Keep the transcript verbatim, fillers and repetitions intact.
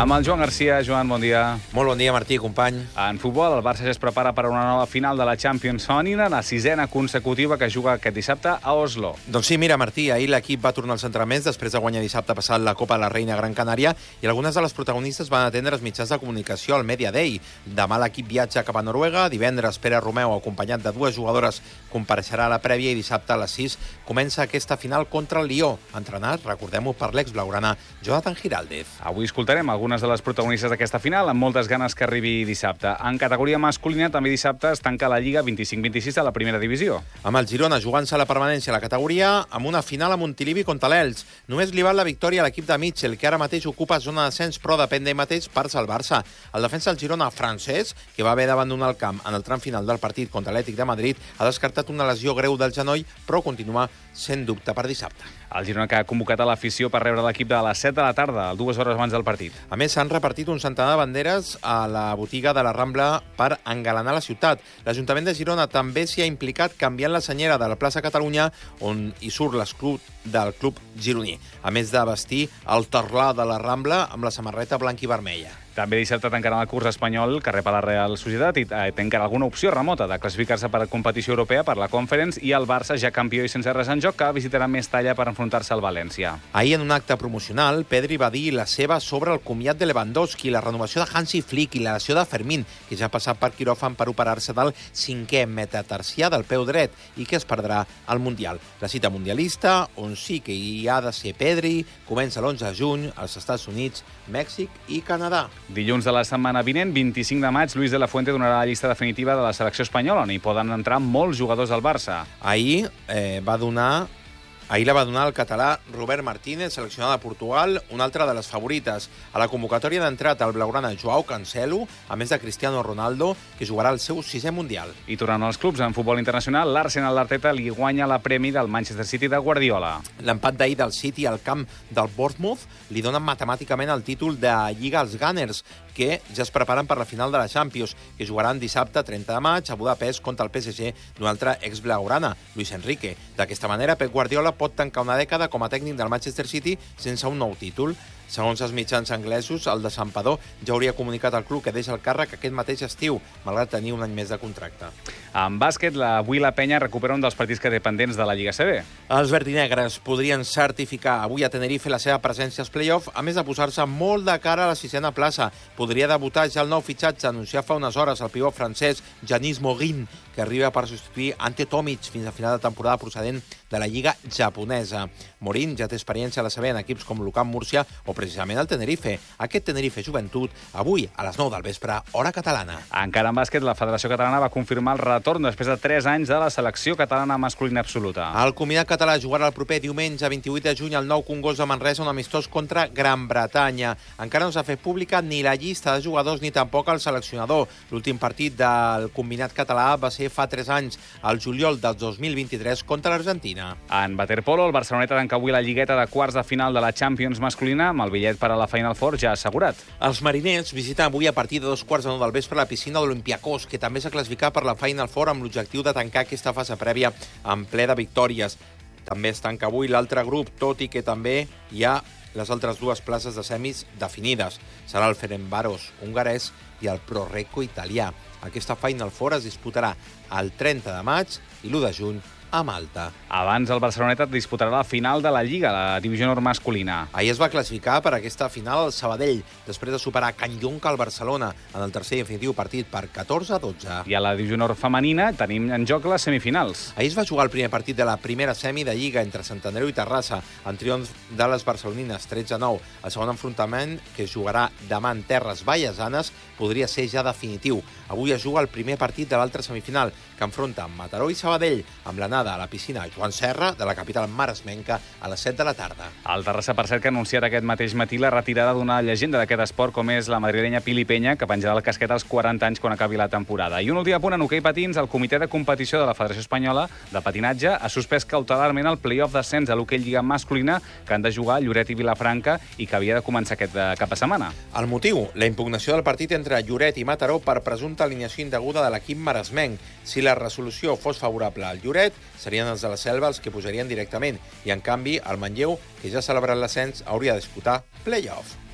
Amb el Joan Garcia. Joan, bon dia. Molt bon dia, Martí, company. En futbol, el Barça ja es prepara per a una nova final de la Champions femenina, la sisena consecutiva que juga aquest dissabte a Oslo. Doncs sí, mira, Martí, ahir l'equip va tornar als entrenaments després de guanyar dissabte passat la Copa de la Reina Gran Canària i algunes de les protagonistes van atendre els mitjans de comunicació al Media Day. Demà l'equip viatja cap a Noruega, divendres Pere Romeu, acompanyat de dues jugadores, compareixerà a la prèvia i dissabte a les sis comença aquesta final contra el Lió, entrenat, recordem-ho, per l'ex-blaugrana Jonathan Giraldez. Avui escoltarem algunes de les protagonistes d'aquesta final, amb moltes ganes que arribi dissabte. En categoria masculina, també dissabte es tanca la Lliga vint-i-cinc vint-i-sis de la primera divisió. Amb el Girona jugant-se la permanència a la categoria, amb una final a Montilivi contra l'Elx. Només li val la victòria a l'equip de Mitchell, que ara mateix ocupa zona d'ascens, però depèn d'ell mateix per salvar-se. El defensa del Girona, francès, que va haver d'abandonar el camp en el tram final del partit contra l'Atlètic de Madrid, ha descartat una lesió greu del genoll, però continua sent dubte per dissabte. El Girona que ha convocat a l'afició per rebre l'equip de les set de la tarda, dues hores abans del partit. A més, s'han repartit un centenar de banderes a la botiga de la Rambla per engalanar la ciutat. L'Ajuntament de Girona també s'hi ha implicat canviant la senyera de la plaça Catalunya, on hi surt l'escut del club gironí, a més de vestir el terlà de la Rambla amb la samarreta blanca i vermella. També dissabte tancarà el curs espanyol que rep a la Real Societat i eh, té encara alguna opció remota de classificar-se per a competició europea per la Conference, i el Barça, ja campió i sense res en joc, que visitarà Mestalla per enfrontar-se al València. Ahir, en un acte promocional, Pedri va dir la seva sobre el comiat de Lewandowski, la renovació de Hansi Flick i la lesió de Fermín, que ja ha passat per quiròfan per operar-se del cinquè metatarsià del peu dret i que es perdrà al Mundial. La cita mundialista, on sí que hi ha de ser Pedri, comença l'onze de juny als Estats Units, Mèxic i Canadà. Dilluns de la setmana vinent, vint-i-cinc de maig, Luis de la Fuente donarà la llista definitiva de la selecció espanyola, on hi poden entrar molts jugadors del Barça. Ahir eh, va donar... Ahir la va donar el català Robert Martínez, seleccionat de Portugal, una altra de les favorites. A la convocatòria d'entrat el blaugrana Joao Cancelo, a més de Cristiano Ronaldo, que jugarà el seu sisè Mundial. I tornant als clubs en futbol internacional, l'Arsenal d'Arteta li guanya la premi del Manchester City de Guardiola. L'empat d'ahir del City al camp del Bournemouth li donen matemàticament el títol de Lliga als Gunners, que ja es preparen per la final de la Champions, que jugaran dissabte trenta de maig a Budapest contra el P S G d'un altre ex-blaugrana, Luis Enrique. D'aquesta manera, Pep Guardiola pot tancar una dècada com a tècnic del Manchester City sense un nou títol. Segons els mitjans anglesos, el de Santpedor ja hauria comunicat al club que deixa el càrrec aquest mateix estiu, malgrat tenir un any més de contracte. En bàsquet, la avui la Penya recupera un dels partits que té pendents de la Lliga C B. Els verdinegres podrien certificar avui a Tenerife la seva presència als play-off, a més de posar-se molt de cara a la sisena plaça. Podria debutar ja el nou fitxatge anunciat fa unes hores el pivot francès Yanis Moguin, que arriba per substituir Ante Tomic fins a final de temporada procedent de la Lliga japonesa. Morin ja té experiència a la C B en equips com l'U C A M Múrcia o precisament el Tenerife. Aquest Tenerife Joventut, avui a les nou del vespre, hora catalana. Encara en bàsquet, la Federació Catalana va confirmar el retorn després de tres anys de la selecció catalana masculina absoluta. El combinat català jugarà el proper diumenge vint-i-vuit de juny al nou Congost de Manresa, un amistós contra Gran Bretanya. Encara no s'ha fet pública ni la llista de jugadors ni tampoc el seleccionador. L'últim partit del combinat català va ser fa tres anys, el juliol del dos mil vint-i-tres, contra l'Argentina. En waterpolo, el Barceloneta tanca avui la lligueta de quarts de final de la Champions masculina amb el bitllet per a la Final Four ja assegurat. Els mariners visiten avui a partir de dos quarts de nou del vespre la piscina de l'Olympiacos, que també s'ha classificat per la Final Four amb l'objectiu de tancar aquesta fase prèvia en ple de victòries. També es tanca avui l'altre grup, tot i que també hi ha les altres dues places de semis definides. Serà el Ferencváros hongarès i el Prorecco italià. Aquesta Final Four es disputarà el trenta de maig i l'u de juny a Malta. Abans, el Barceloneta disputarà la final de la Lliga, la divisió honor masculina. Ahir es va classificar per aquesta final el Sabadell, després de superar Can Llonca al Barcelona en el tercer i definitiu partit per catorze a dotze. I a la divisió honor femenina tenim en joc les semifinals. Ahir es va jugar el primer partit de la primera semi de Lliga entre Sant Andreu i Terrassa, en triomf de les barcelonines tretze a nou. El segon enfrontament, que es jugarà demà en terres vallesanes, podria ser ja definitiu. Avui es juga el primer partit de l'altra semifinal, que enfronta Mataró i Sabadell, amb l'anada a la piscina Joan Serra, de la capital maresmenca, a les set de la tarda. El Terrassa, per cert, que ha anunciat aquest mateix matí la retirada d'una llegenda d'aquest esport, com és la madrilenya Pili Peña, que penjarà el casquet als quaranta anys quan acabi la temporada. I un últim apunt en hoquei patins, el comitè de competició de la Federació Espanyola de Patinatge ha suspès cautelarment el play-off d'ascens a l'hoquei lliga masculina que han de jugar Lloret i Vilafranca i que havia de començar aquest cap de setmana. El motiu, la impugnació del partit entre Lloret i Mataró per presumpta alineació indeguda de l'equip maresmenc. Si la resolució fos favorable al Lloret, serien els de la Selva els que pujarien directament, i en canvi el Manlleu, que ja ha celebrat l'ascens, hauria de disputar play-off.